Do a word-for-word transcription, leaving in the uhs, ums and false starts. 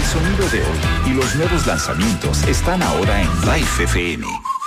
sonido de hoy y los nuevos lanzamientos están ahora en Life F M.